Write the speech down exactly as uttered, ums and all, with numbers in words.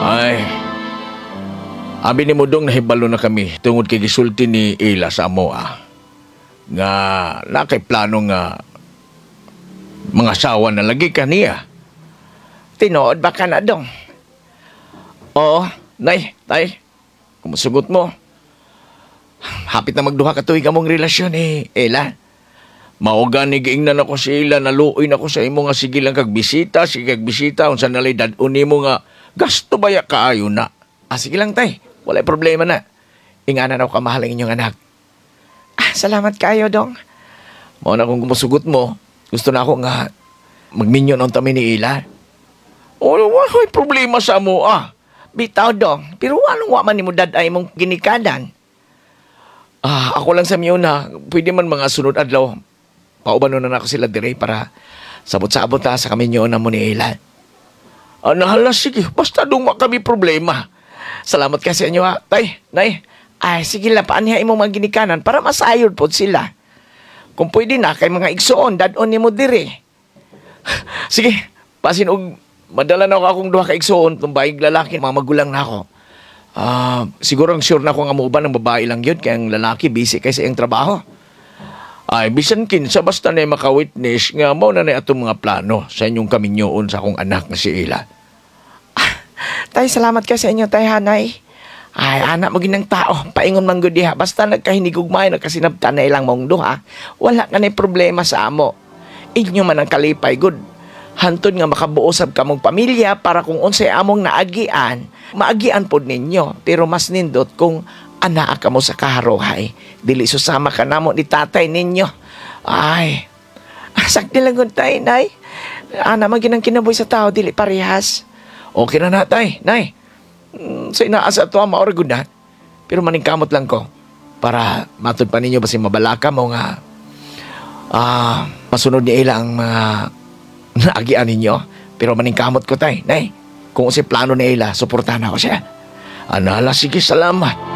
Ay, abi ni Mudong nahibalo na kami tungod kay gisulti ni Ila sa amo ah. Nga nakay plano nga mga asawa na lagi ka niya. Tinood ba ka na, Dong? Oo, nay, tay, kumusugot mo. Hapit na magduha ka tuig among relasyon eh, Ela. Mauga ni giingnan ako si Ila, naluoy na ko sa imo nga sige lang kag bisita, sige kag bisita, unsa nalay dad-on nimo nga gasto baya kaayo na. Ah, sige lang, tay. Walay problema na. Inganan ako kamahal ang inyong anak. Ah, salamat kayo, Dong. Mao na kung kumusugot mo, gusto na ako nga magminyo ng tami ni Ila. O, wala problema sa mo ah. Bitaw, Dong. Pero anong waman ni mo dad ay mong ginikadan? Ah, ako lang sa miyo na, pwede man mga sunod adlaw. Paubano na ako sila dire para sabot-sabot ta sa kami nyo na mo ni Ila. Ah, nahala, sige. Basta duma kami problema. Salamat ka sa inyo, ha. Tay, nay. Ay, sige lang, paanihain mo mga ginikanan para masayod po sila. Kung pwede na, kay mga igsoon, dad-on ni mo dire. Sige, pasin og madala na ako akong duha ka igsoon, tumbayig lalaki, mga magulang na ako. Ah, siguro ang sure na ako nga muuban ng babae lang yun, kaya ang lalaki busy kay sa iyang trabaho. Ay, bisan kinsa basta na maka-witness nga mo na na itong mga plano sa inyong kaminyoon sa akong anak na si Ila. Ah, tay, salamat ka sa inyo, tay, hanay. Ay, anak mo ginang tao, paingon man gud diha. Basta nagkahinigugmay, nagkasinabtan na ilang mong duha, wala ka na problema sa amo. Inyo man ang kalipay, good. Hantod nga makabuosab ka mong pamilya para kung unsay among naagian, maagian pod ninyo. Pero mas nindot kung anaa ka mo sa kaharohay. Dili susama ka namo ni tatay ninyo. Ay, sakti lang gud tay, nay. Ana man ginang kinabuhi sa tao, dili parehas. Okay na na, tay, nay. Mm, sa inaasa to, maorag gud na. Pero maningkamot lang ko. Para matod pa ninyo basi mabalaka mo nga ah, masunod ni Ila ang mga naagian ninyo. Pero maningkamot ko, tay, nay. Kung si plano ni Ila, suportahan ako siya. Anala, sige, salamat.